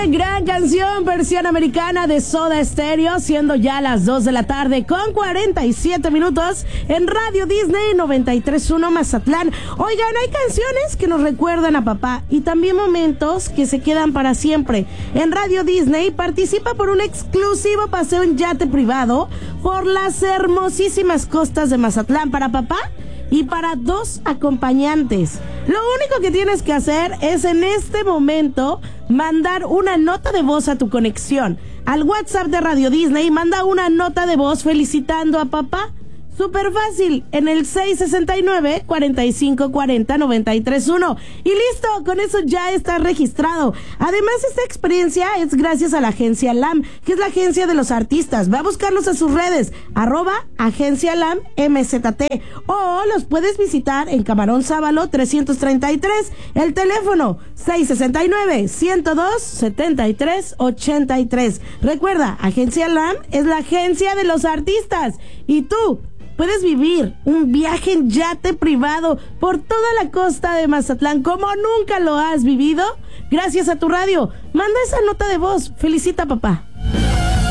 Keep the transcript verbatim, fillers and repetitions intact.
gran canción, versión americana de Soda Stereo, siendo ya las dos de la tarde con cuarenta y siete minutos en Radio Disney noventa y tres punto uno Mazatlán. Oigan, hay canciones que nos recuerdan a papá y también momentos que se quedan para siempre. En Radio Disney participa por un exclusivo paseo en yate privado por las hermosísimas costas de Mazatlán para papá y para dos acompañantes. Lo único que tienes que hacer es en este momento mandar una nota de voz a tu conexión. Al WhatsApp de Radio Disney manda una nota de voz felicitando a papá. Súper fácil, en el seis sesenta y nueve, cuarenta y cinco cuarenta, noventa y tres uno. Y listo, con eso ya está registrado. Además, esta experiencia es gracias a la agencia L A M, que es la agencia de los artistas. Ve a buscarlos a sus redes, arroba agencia L A M M Z T. O los puedes visitar en Camarón Sábalo trescientos treinta y tres. El teléfono seis sesenta y nueve, ciento dos, setenta y tres ochenta y tres. Recuerda, agencia L A M es la agencia de los artistas. Y tú puedes vivir un viaje en yate privado por toda la costa de Mazatlán como nunca lo has vivido gracias a tu radio. Manda esa nota de voz. Felicita a papá.